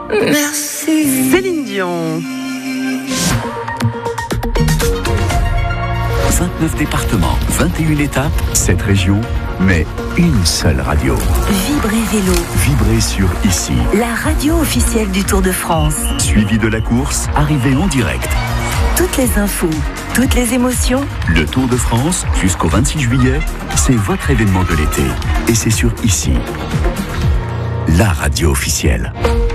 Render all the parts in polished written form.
Merci. Céline Dion. 29 départements, 21 étapes, 7 régions, mais une seule radio. Vibrez Vélo. Vibrez sur Ici. La radio officielle du Tour de France. Suivi de la course, arrivée en direct. Toutes les infos, toutes les émotions. Le Tour de France, jusqu'au 26 juillet, c'est votre événement de l'été. Et c'est sur Ici. La radio officielle.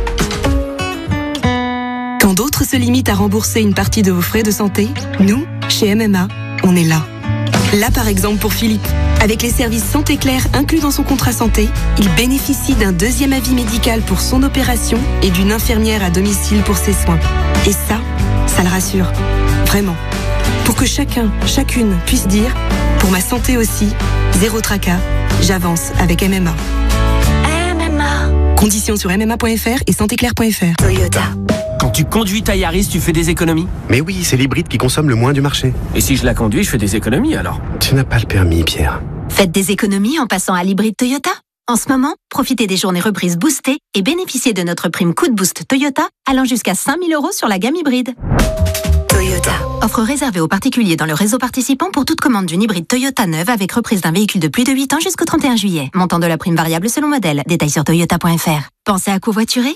Quand d'autres se limitent à rembourser une partie de vos frais de santé, nous, chez MMA, on est là. Là, par exemple, pour Philippe. Avec les services Santé Claire inclus dans son contrat santé, il bénéficie d'un deuxième avis médical pour son opération et d'une infirmière à domicile pour ses soins. Et ça le rassure. Vraiment. Pour que chacun, chacune puisse dire, pour ma santé aussi, zéro tracas, j'avance avec MMA. MMA. Conditions sur mma.fr et santéclaire.fr. Toyota. Quand tu conduis ta Yaris, tu fais des économies? Mais oui, c'est l'hybride qui consomme le moins du marché. Et si je la conduis, je fais des économies alors? Tu n'as pas le permis, Pierre. Faites des économies en passant à l'hybride Toyota. En ce moment, profitez des journées reprises boostées et bénéficiez de notre prime coup de boost Toyota allant jusqu'à 5 000 € sur la gamme hybride. Toyota. Offre réservée aux particuliers dans le réseau participant pour toute commande d'une hybride Toyota neuve avec reprise d'un véhicule de plus de 8 ans jusqu'au 31 juillet. Montant de la prime variable selon modèle. Détails sur toyota.fr. Pensez à covoiturer?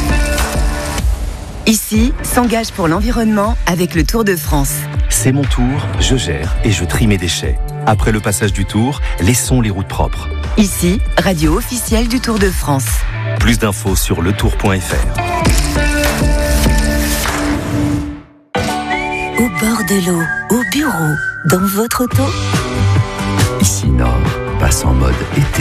Ici, s'engage pour l'environnement avec le Tour de France. C'est mon tour, je gère et je trie mes déchets. Après le passage du Tour, laissons les routes propres. Ici, radio officielle du Tour de France. Plus d'infos sur letour.fr. Au bord de l'eau, au bureau, dans votre auto. Ici Nord passe en mode été.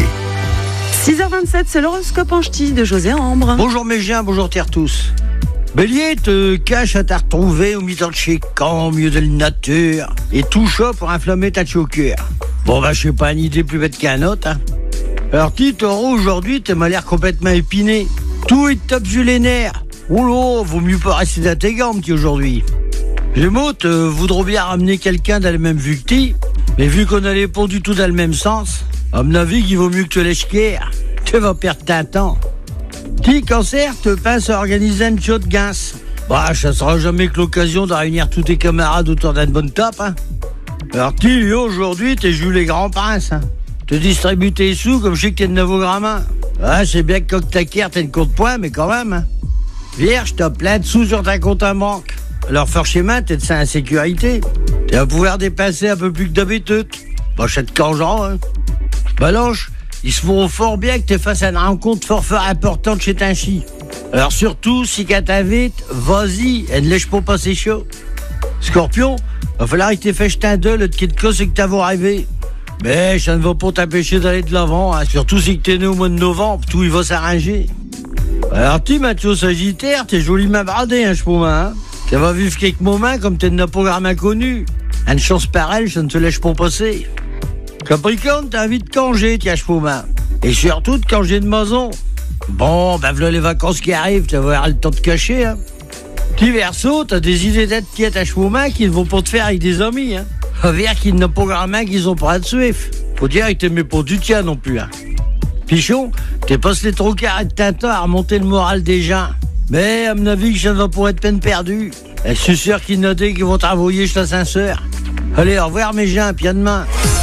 6h27, c'est l'horoscope en ch'ti de José Ambre. Bonjour mes gens, bonjour terre tous. Bélier, te cache à t'a retrouvé au milieu de chez camp, au milieu de la nature, et tout chaud pour inflammer ta choker. Bon bah je sais pas une idée plus bête qu'un autre. Hein. Alors Taureau, aujourd'hui t'es m'a l'air complètement épiné. Tout est top sur les nerfs. Oh là, vaut mieux pas rester dans tes gants petit aujourd'hui. Gémeaux, te voudront bien ramener quelqu'un dans la même vue que t'es, mais vu qu'on allait pas du tout dans le même sens, à mon avis il vaut mieux que tu lèches guère. Tu vas perdre ton temps. Cancer, te pince à organiser une show de guince. Bah, ça sera jamais que l'occasion de réunir tous tes camarades autour d'une bonne top, hein. Alors, aujourd'hui, t'es joué les grands princes, hein. Te distribue tes sous comme je sais que t'es de nouveau grammin. Ah, c'est bien que quand t'acquiers, t'as une compte point, mais quand même, hein. Vierge, t'as plein de sous sur ta compte en banque. Alors, forcément, t'es de sa insécurité. Tu vas pouvoir dépasser un peu plus que d'habitude. Bah, je te cangeant, hein. Balance. Ils se feront fort bien que tu fasses une rencontre fort importante chez Tinchi. Alors surtout, si qu'à t'invite, vas-y, et ne lèche pas passer chaud. Scorpion, va falloir que tu fasses jeter un deux, le qui te cause, c'est que t'avons rêvé. Mais ça ne va pas t'empêcher d'aller de l'avant, hein. Surtout si que t'es né au mois de novembre, tout il va s'arranger. Alors tu, Mathieu Sagittaire, t'es joliment bradé, hein, hein. Tu vas vivre quelques moments comme t'es de un programme inconnu. Une chance pareille, ça ne se lèche pas passer. Capricorne, t'as envie de congé, tiens, chemin. Et surtout de congé de maison. Bon, ben voilà les vacances qui arrivent, tu vas avoir le temps de cacher, hein. Petit Verseau, t'as des idées d'être qui à chemin qui ne vont pas te faire avec des amis, hein. Faut dire qu'ils n'ont pas grand-main qu'ils ont pas à te suivre. Faut dire qu'ils t'aimaient pas du tien non plus, hein. Pichon, t'es passé trop carré de Tintin à remonter le moral des gens. Mais, à mon avis, ça ne va pas être peine perdue. Et je suis sûr qu'ils notaient qu'ils vont t'envoyer chez l'ascenseur. Allez, au revoir mes gens, puis à demain.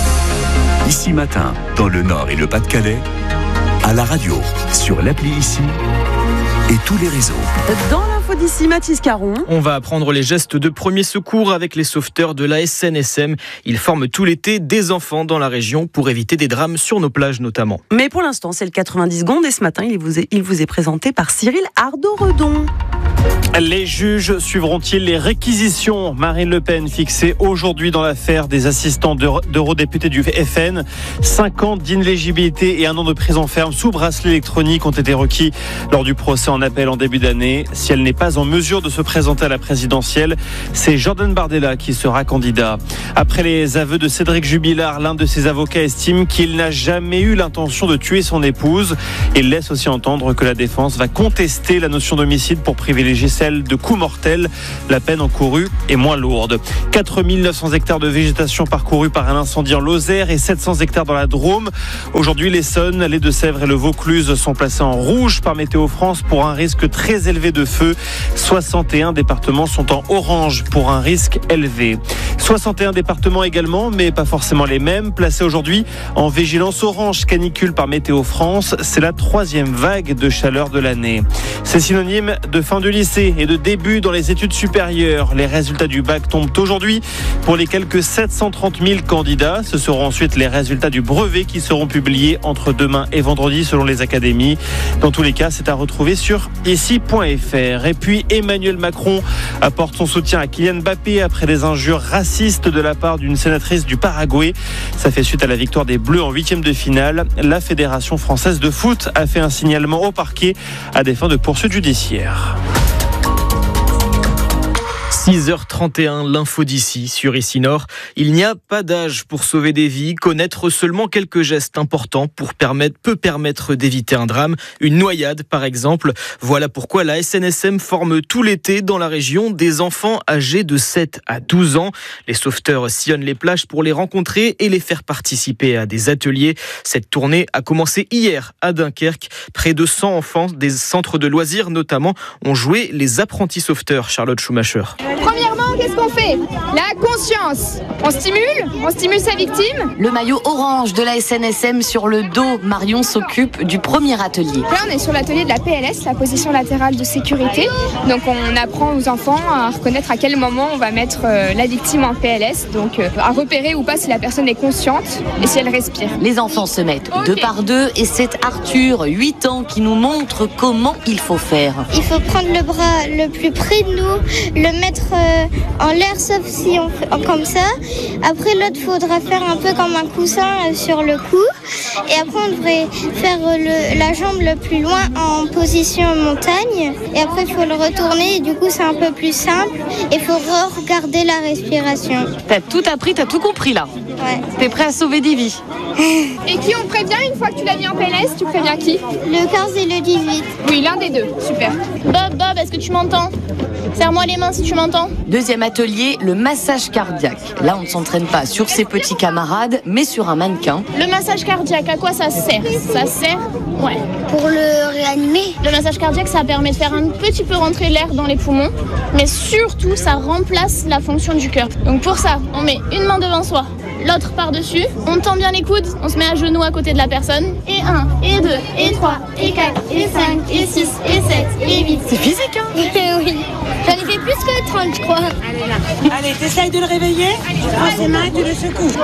Ici Matin, dans le Nord et le Pas-de-Calais, à la radio, sur l'appli Ici et tous les réseaux. Dans l'info d'ici, Mathis Caron. On va apprendre les gestes de premier secours avec les sauveteurs de la SNSM. Ils forment tout l'été des enfants dans la région pour éviter des drames sur nos plages notamment. Mais pour l'instant, c'est le 90 secondes et ce matin, il vous est présenté par Cyril Ardo-Redon. Les juges suivront-ils les réquisitions? Marine Le Pen fixée aujourd'hui dans l'affaire des assistants d'eurodéputés du FN. 5 ans d'inéligibilité et 1 an de prison ferme sous bracelet électronique ont été requis lors du procès en appel en début d'année. Si elle n'est pas en mesure de se présenter à la présidentielle, c'est Jordan Bardella qui sera candidat. Après les aveux de Cédric Jubilard, l'un de ses avocats estime qu'il n'a jamais eu l'intention de tuer son épouse. Il laisse aussi entendre que la défense va contester la notion d'homicide pour privilégier protéger celles de coups mortels. La peine encourue est moins lourde. 4900 hectares de végétation parcourus par un incendie en Lozère et 700 hectares dans la Drôme. Aujourd'hui, l'Essonne, les Deux-Sèvres et le Vaucluse sont placés en rouge par Météo France pour un risque très élevé de feu. 61 départements sont en orange pour un risque élevé. 61 départements également, mais pas forcément les mêmes, placés aujourd'hui en vigilance orange canicule par Météo France. C'est la 3e vague de chaleur de l'année. C'est synonyme de fin du lycée et de début dans les études supérieures. Les résultats du bac tombent aujourd'hui pour les quelques 730 000 candidats. Ce seront ensuite les résultats du brevet qui seront publiés entre demain et vendredi selon les académies. Dans tous les cas, c'est à retrouver sur ici.fr. Et puis Emmanuel Macron apporte son soutien à Kylian Mbappé après des injures racistes de la part d'une sénatrice du Paraguay. Ça fait suite à la victoire des Bleus en 8e de finale. La Fédération française de foot a fait un signalement au parquet à des fins de poursuite judiciaire. 6h31, l'info d'ici sur Ici Nord. Il n'y a pas d'âge pour sauver des vies. Connaître seulement quelques gestes importants peut permettre d'éviter un drame, une noyade par exemple. Voilà pourquoi la SNSM forme tout l'été dans la région des enfants âgés de 7 à 12 ans. Les sauveteurs sillonnent les plages pour les rencontrer et les faire participer à des ateliers. Cette tournée a commencé hier à Dunkerque. Près de 100 enfants des centres de loisirs notamment ont joué les apprentis sauveteurs. Charlotte Schumacher. Premièrement, qu'est-ce qu'on fait? La conscience. On stimule sa victime. Le maillot orange de la SNSM sur le dos. Marion s'occupe du premier atelier. Là, on est sur l'atelier de la PLS, la position latérale de sécurité. Donc, on apprend aux enfants à reconnaître à quel moment on va mettre la victime en PLS. Donc, à repérer ou pas si la personne est consciente et si elle respire. Les enfants se mettent deux par deux et c'est Arthur, 8 ans, qui nous montre comment il faut faire. Il faut prendre le bras le plus près de nous, le mettre en l'air, sauf si on fait comme ça. Après, l'autre, faudra faire un peu comme un coussin sur le cou. Et après, on devrait faire la jambe le plus loin en position montagne. Et après, il faut le retourner. Et du coup, c'est un peu plus simple. Il faut regarder la respiration. T'as tout appris, t'as tout compris là. Ouais. T'es prêt à sauver des vies. Et qui on prévient une fois que tu l'as mis en PLS? Tu préviens qui? Le 15 et le 18. Oui, l'un des deux. Super. Bob, est-ce que tu m'entends? Serre-moi les mains si tu m'entends. Deuxième atelier, le massage cardiaque. Là, on ne s'entraîne pas sur ses petits camarades, mais sur un mannequin. Le massage cardiaque, à quoi ça sert? Ça sert, ouais, pour le réanimer. Le massage cardiaque, ça permet de faire un petit peu rentrer l'air dans les poumons, mais surtout, ça remplace la fonction du cœur. Donc pour ça, on met une main devant soi, l'autre par-dessus, on tend bien les coudes, on se met à genoux à côté de la personne. Et 1, et 2, et 3, et 4, et 5, et 6, et 7, et 8. C'est physique, hein? Oui. J'en ai fait plus que 30, je crois. Allez, là. Allez, t'essayes de le réveiller. Tu prends ses mains et tu le secoues.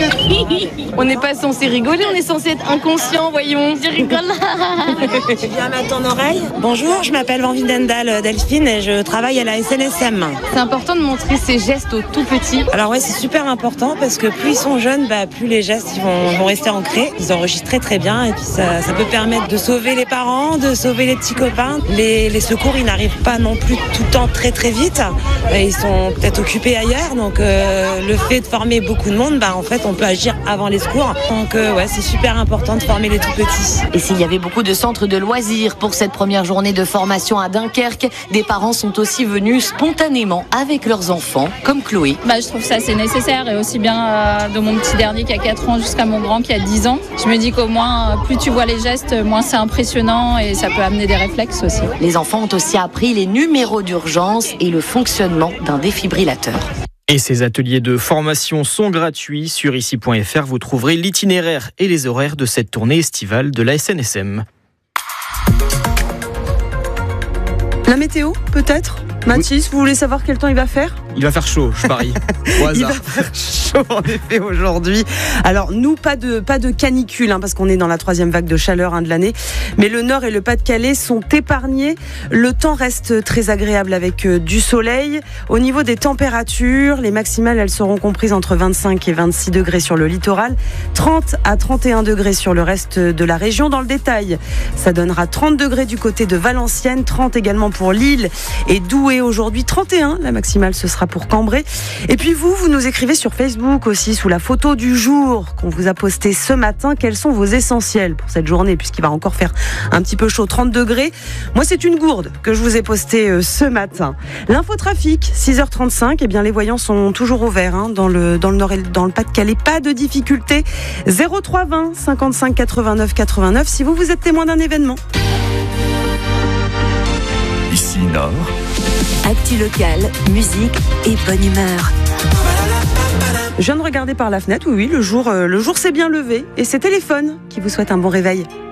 On n'est pas censé rigoler, on est censé être inconscient, voyons. Je rigole. Tu viens mettre ton oreille. Bonjour, je m'appelle Van Windendal Delphine et je travaille à la SNSM. C'est important de montrer ces gestes aux tout petits. Alors ouais, c'est super important parce que plus ils sont jeunes, plus les gestes ils vont rester ancrés. Ils enregistrent très bien et puis ça peut permettre de sauver les parents, de sauver les petits copains. Les secours, ils n'arrivent pas non plus tout le temps très vite. Ils sont peut-être occupés ailleurs, donc le fait de former beaucoup de monde, en fait, on peut agir avant les secours. Donc ouais, c'est super important de former les tout petits. Et s'il y avait beaucoup de centres de loisirs pour cette première journée de formation à Dunkerque, des parents sont aussi venus spontanément avec leurs enfants, comme Chloé. Je trouve ça assez nécessaire et aussi bien de mon petit dernier qui a 4 ans jusqu'à mon grand qui a 10 ans. Je me dis qu'au moins, plus tu vois les gestes, moins c'est impressionnant et ça peut amener des réflexes aussi. Les enfants ont aussi appris les numéros d'urgence et le fonctionnement d'un défibrillateur. Et ces ateliers de formation sont gratuits. Sur ici.fr, vous trouverez l'itinéraire et les horaires de cette tournée estivale de la SNSM. La météo, peut-être? Mathis, vous voulez savoir quel temps il va faire? Il va faire chaud, je parie. Au hasard. Il va faire chaud en effet aujourd'hui. Alors nous, pas de canicule, parce qu'on est dans la 3e vague de chaleur de l'année. Mais le Nord et le Pas-de-Calais sont épargnés. Le temps reste très agréable avec du soleil. Au niveau des températures, les maximales, elles seront comprises entre 25 et 26 degrés sur le littoral, 30 à 31 degrés sur le reste de la région. Dans le détail, ça donnera 30 degrés du côté de Valenciennes, 30 également pour Lille et Douai aujourd'hui, 31. La maximale, ce sera sera pour Cambrai. Et puis vous nous écrivez sur Facebook aussi, sous la photo du jour qu'on vous a postée ce matin. Quels sont vos essentiels pour cette journée, puisqu'il va encore faire un petit peu chaud, 30 degrés. Moi, c'est une gourde que je vous ai postée ce matin. L'infotrafic, 6h35, eh bien, les voyants sont toujours au vert dans le Nord et dans le Pas-de-Calais. Pas de difficulté. 03 20 55 89 89 si vous êtes témoin d'un événement. Ici Nord. Actu locale, musique et bonne humeur. Je viens de regarder par la fenêtre, oui, le jour s'est bien levé et c'est Téléphone qui vous souhaite un bon réveil.